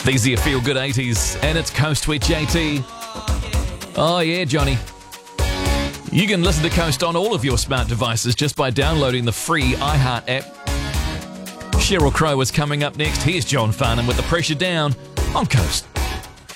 These are your feel-good 80s, and it's Coast with JT. Oh yeah, Johnny. You can listen to Coast on all of your smart devices just by downloading the free iHeart app. Sheryl Crow is coming up next. Here's John Farnham with The Pressure Down on Coast.